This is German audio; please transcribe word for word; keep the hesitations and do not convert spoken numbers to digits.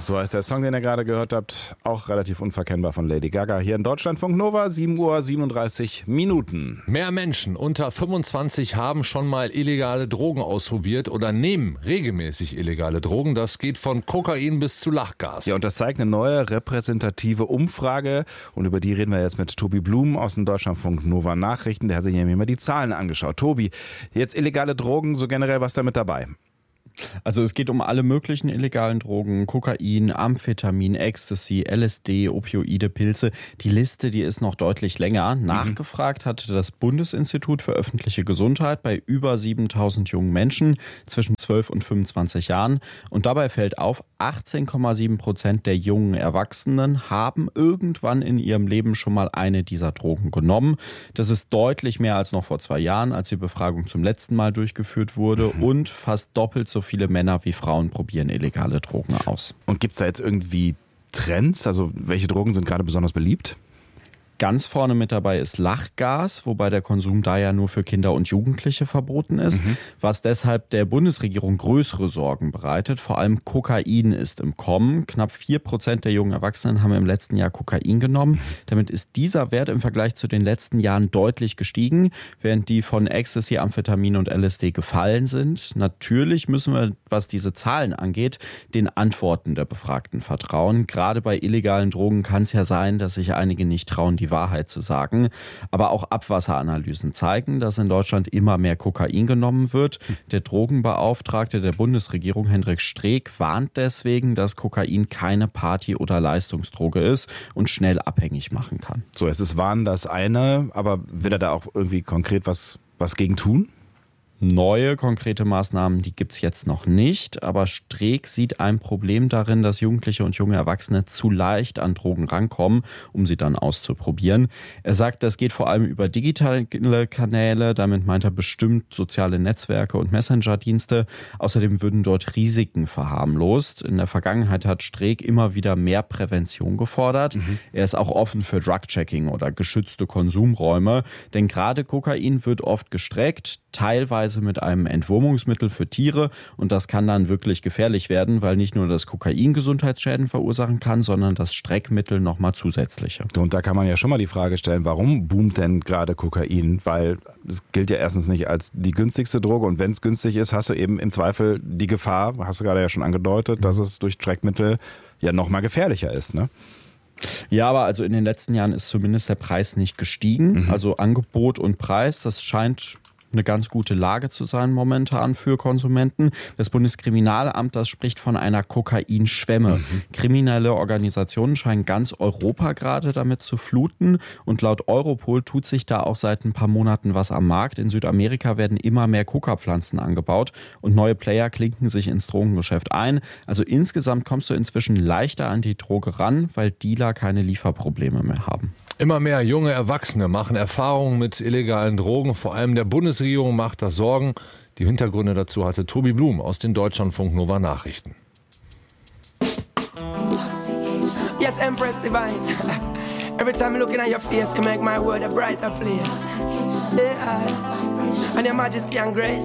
So heißt der Song, den ihr gerade gehört habt, auch relativ unverkennbar von Lady Gaga. Hier in Deutschlandfunk Nova, sieben Uhr siebenunddreißig Minuten. Mehr Menschen unter fünfundzwanzig haben schon mal illegale Drogen ausprobiert oder nehmen regelmäßig illegale Drogen. Das geht von Kokain bis zu Lachgas. Ja, und das zeigt eine neue repräsentative Umfrage. Und über die reden wir jetzt mit Tobi Blum aus den Deutschlandfunk Nova Nachrichten. Der hat sich nämlich mal die Zahlen angeschaut. Tobi, jetzt illegale Drogen, so generell, was da mit dabei? Also es geht um alle möglichen illegalen Drogen, Kokain, Amphetamin, Ecstasy, L S D, Opioide, Pilze. Die Liste, die ist noch deutlich länger. Nachgefragt hatte das Bundesinstitut für öffentliche Gesundheit bei über siebentausend jungen Menschen zwischen zwölf und fünfundzwanzig Jahren. Und dabei fällt auf, achtzehn Komma sieben Prozent der jungen Erwachsenen haben irgendwann in ihrem Leben schon mal eine dieser Drogen genommen. Das ist deutlich mehr als noch vor zwei Jahren, als die Befragung zum letzten Mal durchgeführt wurde. Mhm. Und fast doppelt so viele Männer wie Frauen probieren illegale Drogen aus. Und gibt es da jetzt irgendwie Trends? Also welche Drogen sind gerade besonders beliebt? Ganz vorne mit dabei ist Lachgas, wobei der Konsum da ja nur für Kinder und Jugendliche verboten ist, mhm. was deshalb der Bundesregierung größere Sorgen bereitet. Vor allem Kokain ist im Kommen. Knapp vier Prozent der jungen Erwachsenen haben im letzten Jahr Kokain genommen. Damit ist dieser Wert im Vergleich zu den letzten Jahren deutlich gestiegen, während die von Ecstasy, Amphetamin und L S D gefallen sind. Natürlich müssen wir, was diese Zahlen angeht, den Antworten der Befragten vertrauen. Gerade bei illegalen Drogen kann es ja sein, dass sich einige nicht trauen, die Wahrheit zu sagen. Aber auch Abwasseranalysen zeigen, dass in Deutschland immer mehr Kokain genommen wird. Der Drogenbeauftragte der Bundesregierung, Hendrik Streeck, warnt deswegen, dass Kokain keine Party- oder Leistungsdroge ist und schnell abhängig machen kann. So, es ist Warnen das eine, aber will er da auch irgendwie konkret was, was gegen tun? Neue konkrete Maßnahmen, die gibt es jetzt noch nicht, aber Streeck sieht ein Problem darin, dass Jugendliche und junge Erwachsene zu leicht an Drogen rankommen, um sie dann auszuprobieren. Er sagt, das geht vor allem über digitale Kanäle, damit meint er bestimmt soziale Netzwerke und Messenger-Dienste. Außerdem würden dort Risiken verharmlost. In der Vergangenheit hat Streeck immer wieder mehr Prävention gefordert. Mhm. Er ist auch offen für Drug-Checking oder geschützte Konsumräume, denn gerade Kokain wird oft gestreckt, teilweise mit einem Entwurmungsmittel für Tiere, und das kann dann wirklich gefährlich werden, weil nicht nur das Kokain Gesundheitsschäden verursachen kann, sondern das Streckmittel nochmal zusätzliche. Und da kann man ja schon mal die Frage stellen, warum boomt denn gerade Kokain? Weil es gilt ja erstens nicht als die günstigste Droge, und wenn es günstig ist, hast du eben im Zweifel die Gefahr, hast du gerade ja schon angedeutet, dass es durch Streckmittel ja nochmal gefährlicher ist, ne? Ja, aber also in den letzten Jahren ist zumindest der Preis nicht gestiegen. Mhm. Also Angebot und Preis, das scheint eine ganz gute Lage zu sein momentan für Konsumenten. Das Bundeskriminalamt, das spricht von einer Kokainschwemme. Mhm. Kriminelle Organisationen scheinen ganz Europa gerade damit zu fluten, und laut Europol tut sich da auch seit ein paar Monaten was am Markt. In Südamerika werden immer mehr Coca-Pflanzen angebaut und neue Player klinken sich ins Drogengeschäft ein. Also insgesamt kommst du inzwischen leichter an die Droge ran, weil Dealer keine Lieferprobleme mehr haben. Immer mehr junge Erwachsene machen Erfahrungen mit illegalen Drogen. Vor allem der Bundesregierung macht das Sorgen. Die Hintergründe dazu hatte Tobi Blum aus den Deutschlandfunk Nova Nachrichten. Yes, Empress Divine. Every time looking at your face can make my world a brighter place. Yeah. And your majesty and grace.